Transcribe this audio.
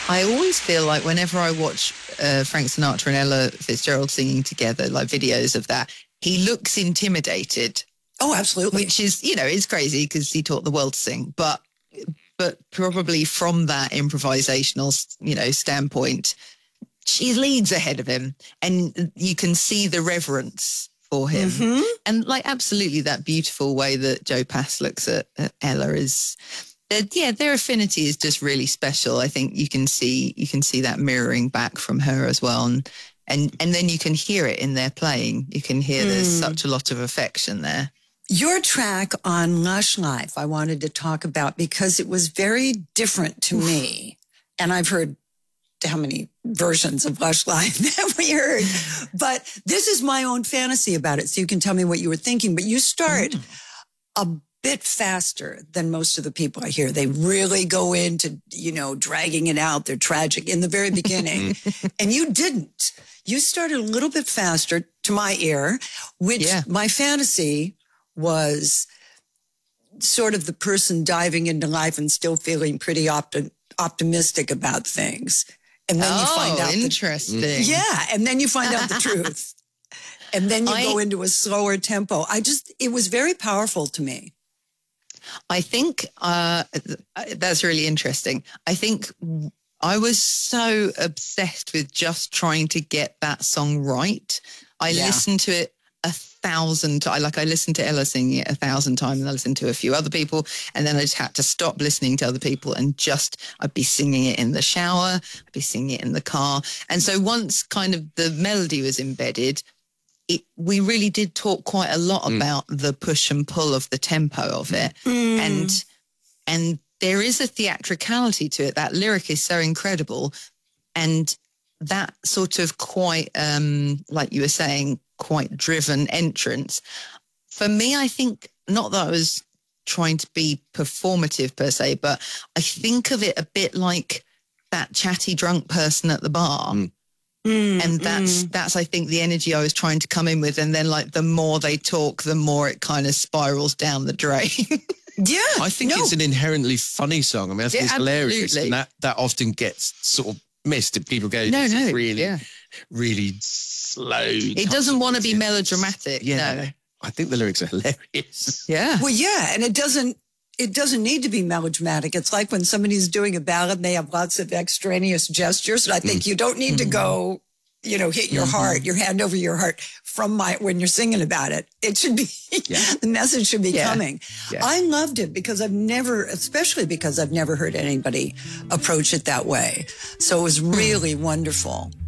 I always feel like whenever I watch Frank Sinatra and Ella Fitzgerald singing together, like videos of that, he looks intimidated. Oh, absolutely. Which is, is crazy because he taught the world to sing. But probably from that improvisational, standpoint, she leads ahead of him, and you can see the reverence for him. Mm-hmm. And absolutely that beautiful way that Joe Pass looks at Ella is... their affinity is just really special. I think you can see that mirroring back from her as well, and then you can hear it in their playing. You can hear there's such a lot of affection there. Your track on Lush Life, I wanted to talk about because it was very different to me, and I've heard how many versions of Lush Life that we heard, but this is my own fantasy about it. So you can tell me what you were thinking. But you start a bit faster than most of the people I hear. They really go into, dragging it out. They're tragic in the very beginning. And you didn't. You started a little bit faster to my ear, which my fantasy was sort of the person diving into life and still feeling pretty optimistic about things. And then you find out. Interesting. And then you find out the truth. And then you go into a slower tempo. It was very powerful to me. I think that's really interesting. I think I was so obsessed with just trying to get that song right. I listened to it 1,000 times. I listened to Ella singing it 1,000 times, and I listened to a few other people, and then I just had to stop listening to other people and I'd be singing it in the shower, I'd be singing it in the car. And so once kind of the melody was embedded, we really did talk quite a lot about the push and pull of the tempo of it. And there is a theatricality to it. That lyric is so incredible. And that sort of quite, like you were saying, quite driven entrance. For me, I think, not that I was trying to be performative per se, but I think of it a bit like that chatty drunk person at the bar. And that's I think the energy I was trying to come in with. And then the more they talk, the more it kind of spirals down the drain. I think it's an inherently funny song. I mean, I think it's hilarious. And that often gets sort of missed. And people go, really slow. It doesn't want to be melodramatic. No. I think the lyrics are hilarious. Yeah. Well, and it doesn't need to be melodramatic. It's like when somebody's doing a ballad and they have lots of extraneous gestures. And I think you don't need to go, hit your heart, your hand over your heart when you're singing about it. It should be, the message should be coming. Yeah. I loved it because especially because I've never heard anybody approach it that way. So it was really wonderful.